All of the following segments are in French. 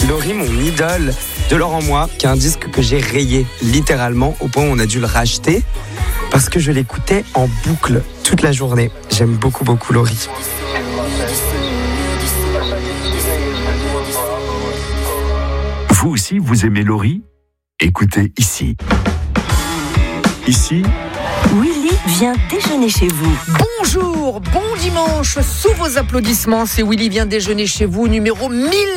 Laurie, mon idole de Laurent Moi, qui est un disque que j'ai rayé littéralement au point où on a dû le racheter parce que je l'écoutais en boucle toute la journée. J'aime beaucoup, beaucoup Laurie. Vous aussi, vous aimez Laurie ? Écoutez ici. Ici, Willy vient déjeuner chez vous. Bonjour, bon dimanche, sous vos applaudissements, c'est Willy vient déjeuner chez vous, numéro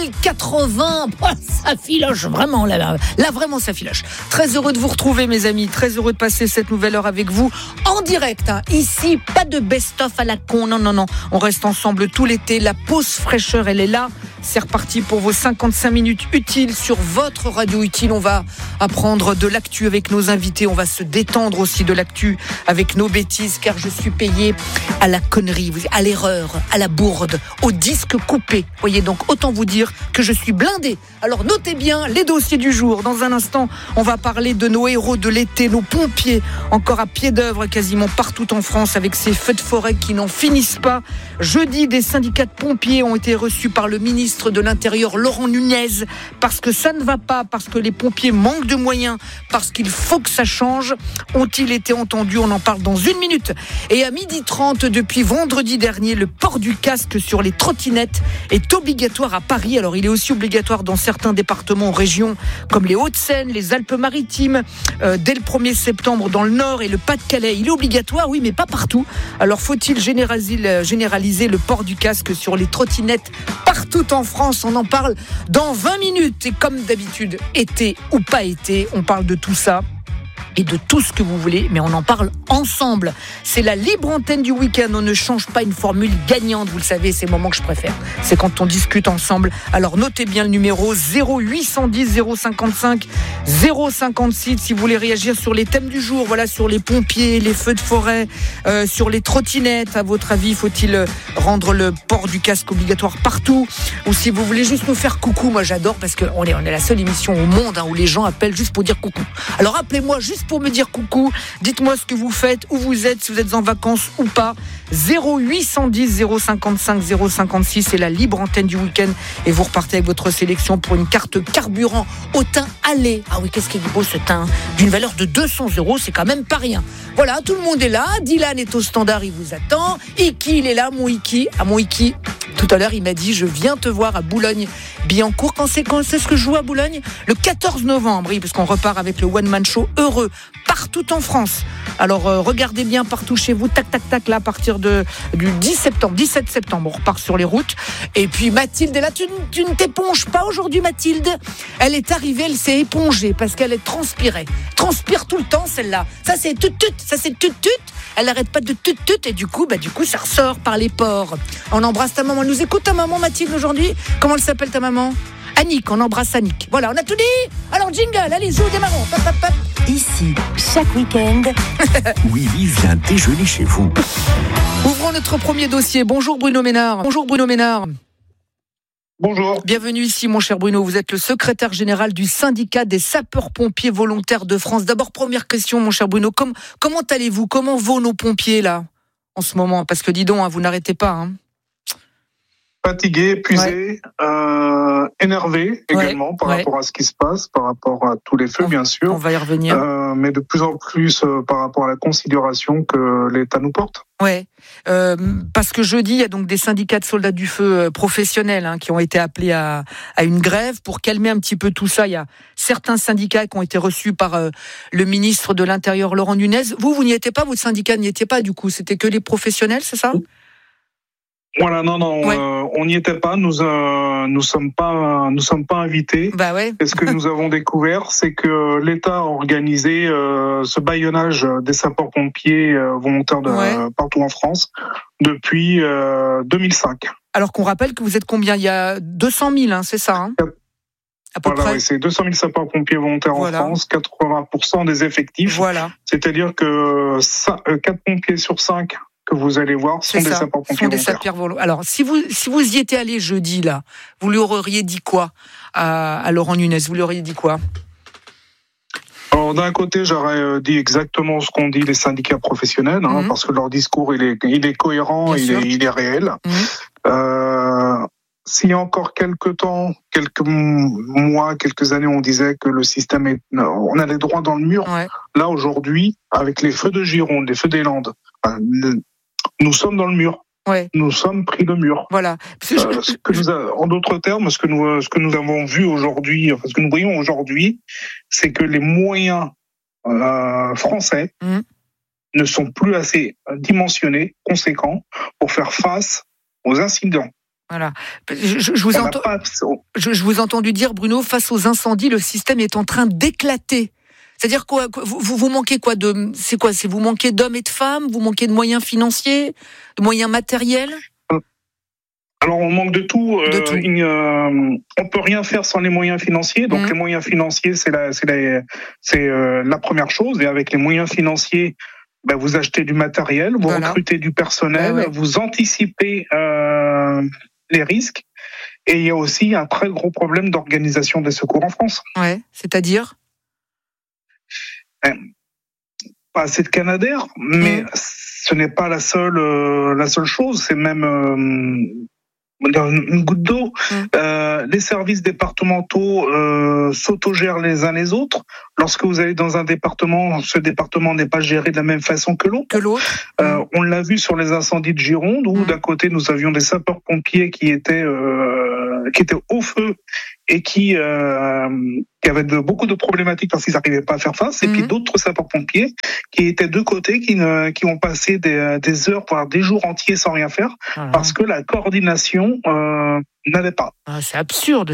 1080. Oh, ça filoche vraiment, là vraiment ça filoche. Très heureux de vous retrouver mes amis, très heureux de passer cette nouvelle heure avec vous en direct. Ici, pas de best-of à la con, non, on reste ensemble tout l'été, la pause fraîcheur elle est là. C'est reparti pour vos 55 minutes utiles sur votre radio utile. On va apprendre de l'actu avec nos invités. On va se détendre aussi de l'actu avec nos bêtises, car je suis payé à la connerie, à l'erreur, à la bourde, au disque coupé. Voyez, donc autant vous dire que je suis blindé. Alors notez bien les dossiers du jour. Dans un instant, on va parler de nos héros de l'été, nos pompiers, encore à pied d'œuvre quasiment partout en France avec ces feux de forêt qui n'en finissent pas. Jeudi, des syndicats de pompiers ont été reçus par le ministre de l'Intérieur, Laurent Nunez, parce que ça ne va pas, parce que les pompiers manquent de moyens, parce qu'il faut que ça change. Ont-ils été entendus ? On en parle dans une minute. Et à 12h30, depuis vendredi dernier, le port du casque sur les trottinettes est obligatoire à Paris. Alors il est aussi obligatoire dans certains départements ou régions comme les Hauts-de-Seine, les Alpes-Maritimes, dès le 1er septembre dans le Nord et le Pas-de-Calais. Il est obligatoire, oui, mais pas partout. Alors faut-il généraliser le port du casque sur les trottinettes partout en France? On en parle dans 20 minutes. Et comme d'habitude, été ou pas été, on parle de tout ça et de tout ce que vous voulez, mais on en parle ensemble. C'est la libre antenne du week-end. On ne change pas une formule gagnante, vous le savez, c'est le moment que je préfère. C'est quand on discute ensemble. Alors notez bien le numéro 0810 055 056 si vous voulez réagir sur les thèmes du jour, voilà, sur les pompiers, les feux de forêt, sur les trottinettes. À votre avis, faut-il rendre le port du casque obligatoire partout? Ou si vous voulez juste nous faire coucou, moi j'adore, parce qu'on est la seule émission au monde où les gens appellent juste pour dire coucou. Alors appelez-moi juste pour me dire coucou, dites-moi ce que vous faites, où vous êtes, si vous êtes en vacances ou pas. 0810 055 056, c'est la libre antenne du week-end et vous repartez avec votre sélection pour une carte carburant au teint allé. Ah oui, qu'est-ce qu'il est beau ce teint, d'une valeur de 200 €, c'est quand même pas rien. Voilà, tout le monde est là, Dylan est au standard, il vous attend, Iki il est là, mon Iki, tout à l'heure il m'a dit je viens te voir à Boulogne-Billancourt. Quand c'est ce que je joue à Boulogne? Le 14 novembre, oui, parce qu'on repart avec le One Man Show heureux partout en France. Alors regardez bien partout chez vous, tac là, à partir du 17 septembre, on repart sur les routes. Et puis Mathilde est là, tu ne t'éponges pas aujourd'hui Mathilde? Elle est arrivée, elle s'est épongée parce qu'elle est transpire tout le temps celle-là. Ça c'est tut, elle n'arrête pas de tut et du coup ça ressort par les pores. On embrasse ta maman, elle nous écoute ta maman Mathilde aujourd'hui? Comment elle s'appelle ta maman? Annick, on embrasse Annick. Voilà, on a tout dit. Alors jingle, allez, joue, démarrons. Pop. Ici, chaque week-end, Willy vient déjeuner chez vous. Ouvrons notre premier dossier. Bonjour Bruno Ménard. Bonjour. Bienvenue ici, mon cher Bruno. Vous êtes le secrétaire général du syndicat des sapeurs-pompiers volontaires de France. D'abord, première question, mon cher Bruno. Comment allez-vous? Comment vont nos pompiers, là, en ce moment? Parce que, dis donc, vous n'arrêtez pas. Fatigué, épuisé, énervé également par rapport à ce qui se passe, par rapport à tous les feux, bien sûr. On va y revenir. Mais de plus en plus par rapport à la considération que l'État nous porte. Ouais, parce que jeudi, il y a donc des syndicats de soldats du feu professionnels qui ont été appelés à une grève pour calmer un petit peu tout ça. Il y a certains syndicats qui ont été reçus par le ministre de l'Intérieur, Laurent Nunez. Vous n'y étiez pas, votre syndicat n'y était pas du coup, c'était que les professionnels, c'est ça ? Voilà, non, on n'y était pas. Nous sommes pas invités. Bah ouais. Et ce que nous avons découvert, c'est que l'État a organisé ce bâillonnage des sapeurs-pompiers volontaires partout en France depuis 2005. Alors qu'on rappelle que vous êtes combien? Il y a 200 000, c'est ça à peu près. Oui, c'est 200 000 sapeurs-pompiers volontaires en France, 80% des effectifs. Voilà. C'est-à-dire que 4 pompiers sur 5 que vous allez voir sont des sapeurs-pompiers volontaires. Alors, si vous y étiez allé jeudi, là, vous lui auriez dit quoi à Laurent Nunez? Vous lui auriez dit quoi? Alors, d'un côté, j'aurais dit exactement ce qu'ont dit les syndicats professionnels, parce que leur discours, il est cohérent, il est réel. s'il y a encore quelques temps, quelques mois, quelques années, on disait que le système on allait droit dans le mur. Ouais. Là, aujourd'hui, avec les feux de Gironde, les feux des Landes, nous sommes dans le mur. Ouais. Nous sommes pris le mur. Voilà. En d'autres termes, ce que nous avons vu aujourd'hui, ce que nous voyons aujourd'hui, c'est que les moyens français ne sont plus assez dimensionnés, conséquents, pour faire face aux incidents. Voilà. Je vous ai entendu dire, Bruno, face aux incendies, le système est en train d'éclater. C'est-à-dire quoi, vous manquez quoi vous manquez d'hommes et de femmes, vous manquez de moyens financiers, de moyens matériels? Alors on manque de tout. On peut rien faire sans les moyens financiers. Donc les moyens financiers, c'est la première chose. Et avec les moyens financiers, vous achetez du matériel, vous recrutez du personnel, vous anticipez les risques. Et il y a aussi un très gros problème d'organisation des secours en France. Ouais, c'est-à-dire pas assez de Canadair, mais ce n'est pas la seule chose. C'est même une goutte d'eau. Les services départementaux s'autogèrent les uns les autres. Lorsque vous allez dans un département, ce département n'est pas géré de la même façon que l'autre. On l'a vu sur les incendies de Gironde, où d'un côté nous avions des sapeurs-pompiers qui étaient au feu et qui avaient beaucoup de problématiques parce qu'ils n'arrivaient pas à faire face, et puis d'autres sapeurs-pompiers qui étaient de côté, qui ont passé des heures, voire des jours entiers sans rien faire, parce que la coordination n'allait pas. C'est absurde.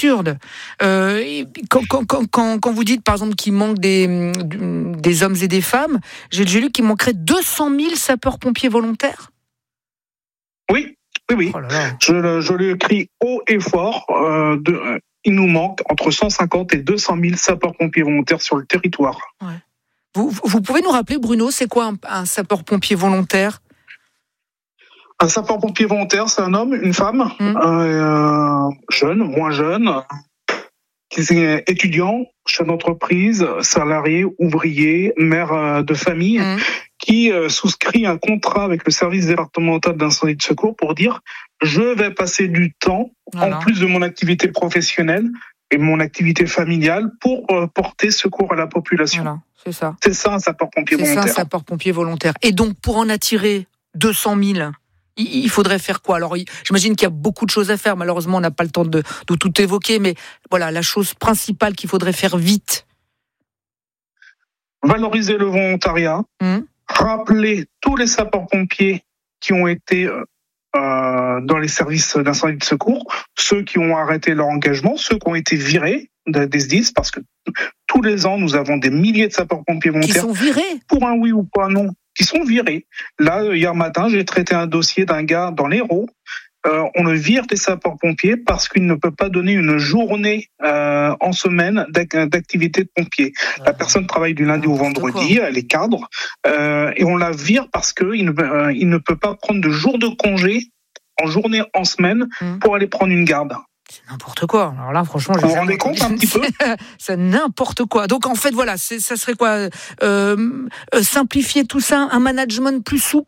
Quand vous dites, par exemple, qu'il manque des hommes et des femmes, j'ai lu qu'il manquerait 200 000 sapeurs-pompiers volontaires. Oui. Oh là là. Je le crie haut et fort. Il nous manque entre 150 et 200 000 sapeurs-pompiers volontaires sur le territoire. Ouais. Vous pouvez nous rappeler, Bruno, c'est quoi un sapeur-pompier volontaire ? Un sapeur-pompier volontaire, c'est un homme, une femme, jeune, moins jeune, qui est étudiant, chef d'entreprise, salarié, ouvrier, mère de famille, qui souscrit un contrat avec le service départemental d'incendie de secours pour dire « je vais passer du temps, en plus de mon activité professionnelle et mon activité familiale, pour porter secours à la population ». Voilà, c'est ça. C'est ça un sapeur-pompier volontaire. C'est ça un sapeur-pompier volontaire. Et donc, pour en attirer 200 000, il faudrait faire quoi ? Alors, j'imagine qu'il y a beaucoup de choses à faire. Malheureusement, on n'a pas le temps de tout évoquer, mais voilà, la chose principale qu'il faudrait faire vite. Valoriser le volontariat, rappeler tous les sapeurs-pompiers qui ont été dans les services d'incendie de secours, ceux qui ont arrêté leur engagement, ceux qui ont été virés des SDIS, parce que tous les ans, nous avons des milliers de sapeurs-pompiers volontaires. Qui sont virés ? Pour un oui ou pour un non, qui sont virés. Là, hier matin, j'ai traité un dossier d'un gars dans l'Hérault. On le vire des sapeurs-pompiers parce qu'il ne peut pas donner une journée en semaine d'activité de pompier. La personne travaille du lundi au vendredi, elle est cadre, et on la vire parce qu'il ne peut pas prendre de jours de congé en journée, en semaine, pour aller prendre une garde. C'est n'importe quoi. Alors là, franchement, vous vous rendez compte un petit peu ? C'est n'importe quoi. Donc en fait, voilà, ça serait quoi ? Simplifier tout ça, un management plus souple ?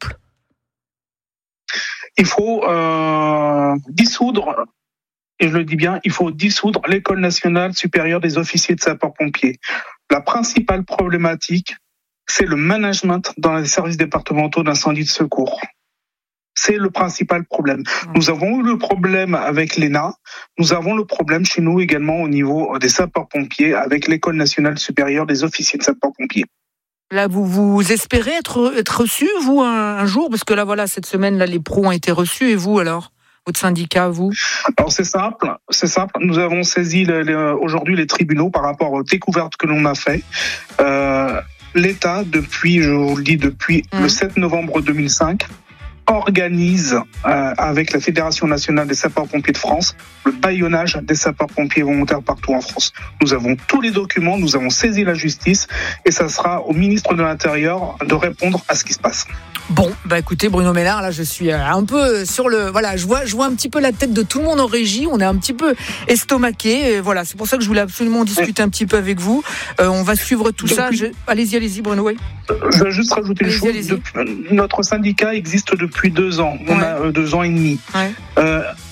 Il faut dissoudre, et je le dis bien, il faut dissoudre l'École nationale supérieure des officiers de sapeurs-pompiers. La principale problématique, c'est le management dans les services départementaux d'incendie de secours. C'est le principal problème. Nous avons eu le problème avec l'ENA, nous avons le problème chez nous également au niveau des sapeurs-pompiers avec l'École nationale supérieure des officiers de sapeurs-pompiers. Là, vous espérez être reçu, vous, un jour ? Parce que là, voilà, cette semaine, là, les pros ont été reçus. Et vous, alors ? Votre syndicat, vous ? Alors, c'est simple. Nous avons saisi aujourd'hui les tribunaux par rapport aux découvertes que l'on a fait. L'État, depuis le 7 novembre 2005, organise avec la Fédération nationale des sapeurs-pompiers de France le bâillonnage des sapeurs-pompiers volontaires partout en France. Nous avons tous les documents, nous avons saisi la justice et ça sera au ministre de l'Intérieur de répondre à ce qui se passe. Bon, écoutez Bruno Mellard, là je suis un peu sur le... Voilà, je vois un petit peu la tête de tout le monde en régie, on est un petit peu estomaqué, et voilà, c'est pour ça que je voulais absolument discuter un petit peu avec vous. On va suivre tout ça. Allez-y Bruno, oui. Je vais juste rajouter une chose. Notre syndicat existe depuis 2 ans. On a 2 ans et demi.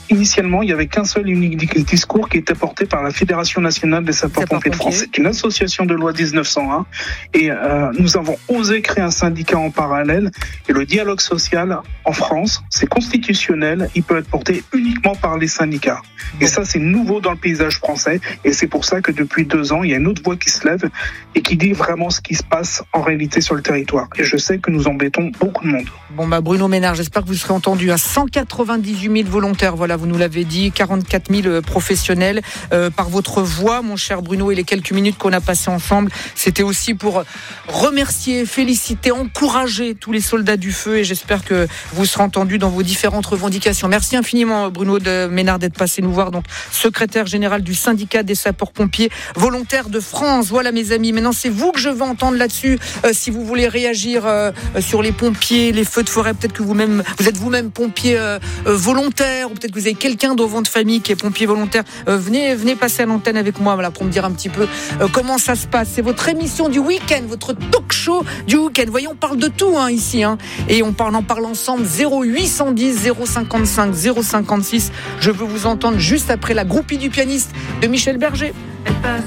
initialement, il n'y avait qu'un seul et unique discours qui était porté par la Fédération nationale des sapeurs-pompiers de France. C'est une association de loi 1901 et nous avons osé créer un syndicat en parallèle. Et le dialogue social en France, c'est constitutionnel, il peut être porté uniquement par les syndicats. Et ça, c'est nouveau dans le paysage français et c'est pour ça que depuis 2 ans, il y a une autre voix qui se lève et qui dit vraiment ce qui se passe en réalité sur le territoire. Et je sais que nous embêtons beaucoup de monde. Bon, Bruno Ménard, j'espère que vous serez entendu. À 198 000 volontaires, voilà, vous nous l'avez dit, 44 000 professionnels. Par votre voix, mon cher Bruno, et les quelques minutes qu'on a passées ensemble, c'était aussi pour remercier, féliciter, encourager tous les soldats du feu et j'espère que vous serez entendus dans vos différentes revendications. Merci infiniment, Bruno Ménard, d'être passé nous voir, donc secrétaire général du syndicat des sapeurs-pompiers volontaires de France. Voilà, mes amis, maintenant c'est vous que je veux entendre là-dessus. Si vous voulez réagir sur les pompiers, les feux de forêt, peut-être que vous êtes vous-même pompier volontaire, ou peut-être que vous avez quelqu'un dans votre famille qui est pompier volontaire. Venez passer à l'antenne avec moi, voilà, pour me dire un petit peu comment ça se passe. C'est votre émission du week-end, votre talk show du week-end. Voyez, on parle de tout ici, et on en parle ensemble. 0810 055 056. Je veux vous entendre juste après la groupie du pianiste de Michel Berger.